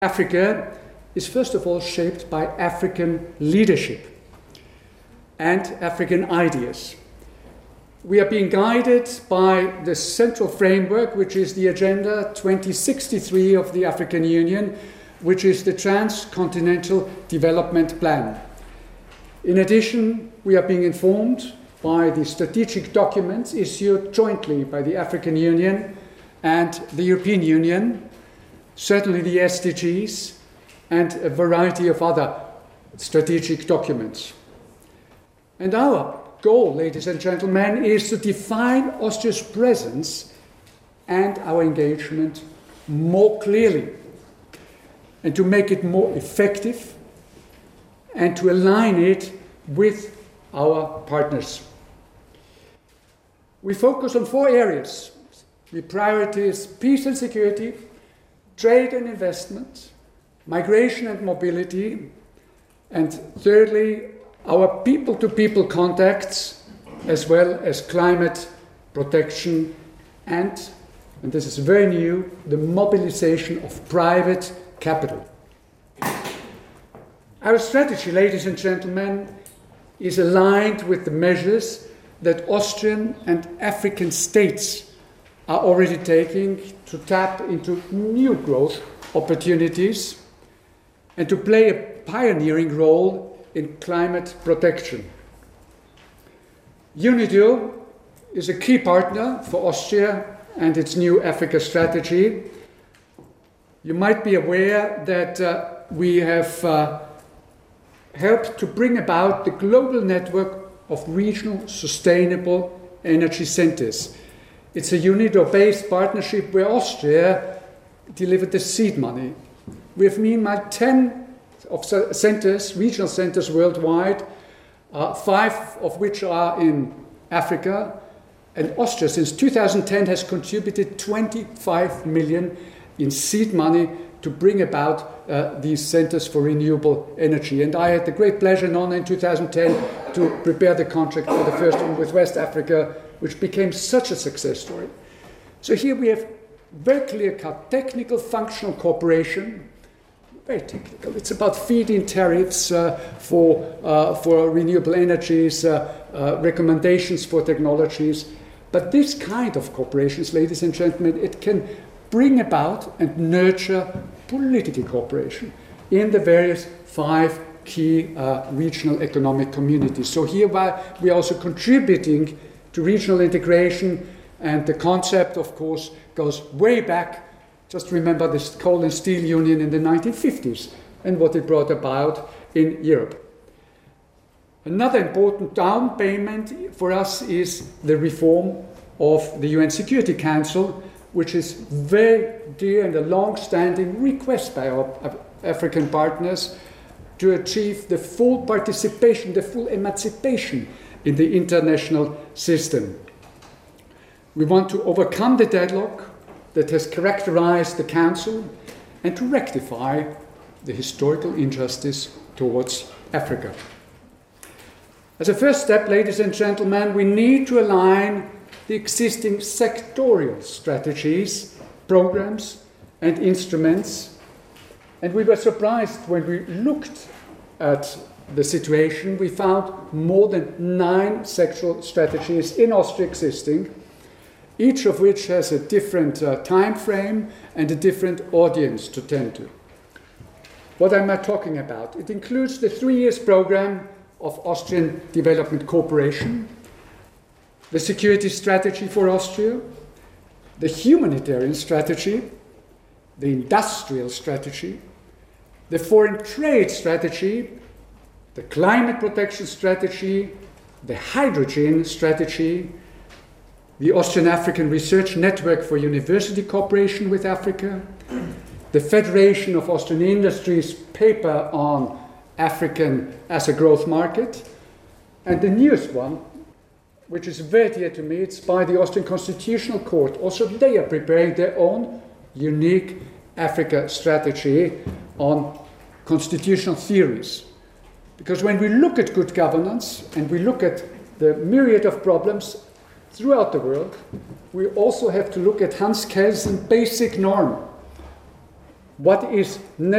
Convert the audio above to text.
Africa is first of all shaped by African leadership and African ideas. We are being guided by the central framework, which is the Agenda 2063 of the African Union, which is the Transcontinental Development Plan. In addition, we are being informed by the strategic documents issued jointly by the African Union and the European Union, certainly the SDGs, and a variety of other strategic documents. And our goal, ladies and gentlemen, is to define Austria's presence and our engagement more clearly, and to make it more effective, and to align it with our partners. We focus on 4 areas. We prioritize peace and security, trade and investment, migration and mobility, and thirdly, our people-to-people contacts, as well as climate protection and this is very new, the mobilization of private capital. Our strategy, ladies and gentlemen, is aligned with the measures that Austrian and African states are already taking to tap into new growth opportunities and to play a pioneering role in climate protection. UNIDO is a key partner for Austria and its new Africa strategy. You might be aware that we have helped to bring about the global network of regional sustainable energy centers. It's a UNIDO-based partnership where Austria delivered the seed money. We have meanwhile 10 of centers, regional centers worldwide, 5 of which are in Africa. And Austria, since 2010, has contributed 25 million in seed money to bring about these centers for renewable energy. And I had the great pleasure in 2010 to prepare the contract for the first one with West Africa, which became such a success story. So here we have very clear-cut technical functional cooperation, very technical. It's about feed-in tariffs for renewable energies, recommendations for technologies. But this kind of cooperations, ladies and gentlemen, it can bring about and nurture political cooperation in the various 5 key regional economic communities. So here we are also contributing to regional integration, and the concept, of course, goes way back. Just remember this coal and steel union in the 1950s and what it brought about in Europe. Another important down payment for us is the reform of the UN Security Council, which is very dear and a long-standing request by our African partners to achieve the full participation, the full emancipation in the international system. We want to overcome the deadlock that has characterized the Council and to rectify the historical injustice towards Africa. As a first step, ladies and gentlemen, we need to align the existing sectorial strategies, programs, and instruments. And we were surprised when we looked at the situation. We found more than 9 sectoral strategies in Austria existing, each of which has a different time frame and a different audience to tend to. What am I talking about? It includes the 3-year program of Austrian Development Cooperation, the security strategy for Austria, the humanitarian strategy, the industrial strategy, the foreign trade strategy, the climate protection strategy, the hydrogen strategy, the Austrian African Research Network for University Cooperation with Africa, the Federation of Austrian Industries paper on African as a growth market, and the newest one, which is very dear to me, it's by the Austrian Constitutional Court. Also, they are preparing their own unique Africa strategy on constitutional theories. Because when we look at good governance and we look at the myriad of problems throughout the world, we also have to look at Hans Kelsen's basic norm. What is